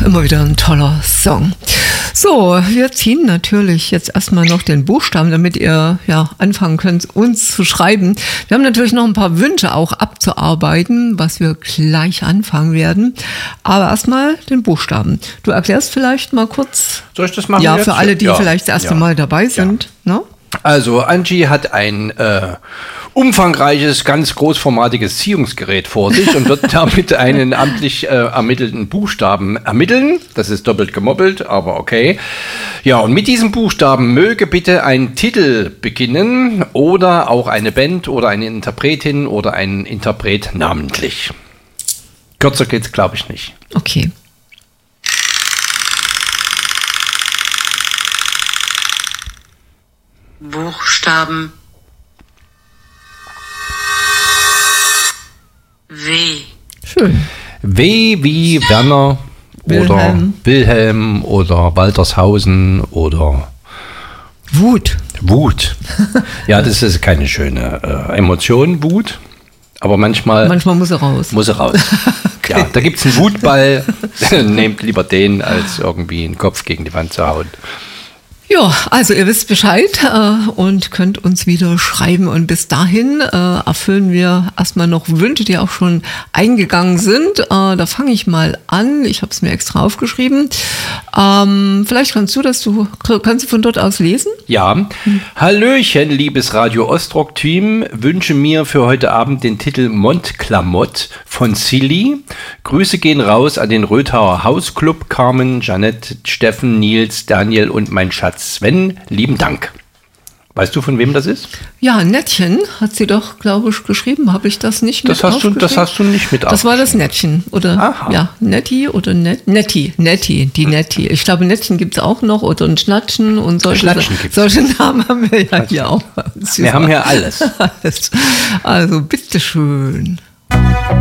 immer wieder ein toller Song. So, wir ziehen natürlich jetzt erstmal noch den Buchstaben, damit ihr anfangen könnt, uns zu schreiben. Wir haben natürlich noch ein paar Wünsche auch abzuarbeiten, was wir gleich anfangen werden. Aber erstmal den Buchstaben. Du erklärst vielleicht mal kurz. Soll ich das machen? Ja, jetzt? für alle, die vielleicht das erste Mal dabei sind. Ja. Ne? Also Angie hat ein umfangreiches, ganz großformatiges Ziehungsgerät vor sich und wird damit einen amtlich ermittelten Buchstaben ermitteln. Das ist doppelt gemoppelt, aber okay. Ja, und mit diesem Buchstaben möge bitte ein Titel beginnen oder auch eine Band oder eine Interpretin oder ein Interpret namentlich. Kürzer geht's, glaube ich, nicht. Okay. Buchstaben W. Schön. W wie Werner oder Wilhelm oder Waltershausen oder Wut. Wut. Ja, das ist keine schöne Emotion, Wut. Aber manchmal muss er raus. Okay. Ja, da gibt es einen Wutball. Nehmt lieber den, als irgendwie einen Kopf gegen die Wand zu hauen. Ja, also ihr wisst Bescheid und könnt uns wieder schreiben. Und bis dahin erfüllen wir erstmal noch Wünsche, die auch schon eingegangen sind. Da fange ich mal an. Ich habe es mir extra aufgeschrieben. Vielleicht kannst du von dort aus lesen? Ja. Hallöchen, liebes Radio Ostrock-Team. Wünsche mir für heute Abend den Titel Montclamotte von Silly. Grüße gehen raus an den Röthauer Hausclub, Carmen, Janette, Steffen, Nils, Daniel und mein Schatz Sven, lieben Dank. Weißt du, von wem das ist? Ja, Nettchen hat sie doch, glaube ich, geschrieben. Habe ich das nicht das hast du nicht mit Das war das Nettchen. Oder Aha. Ja, Netti oder Netti. Die Netti. Ich glaube, Nettchen gibt es auch noch oder ein Schnatschen und solche Namen haben wir ja hier auch. Wir haben hier alles. Also, bitteschön.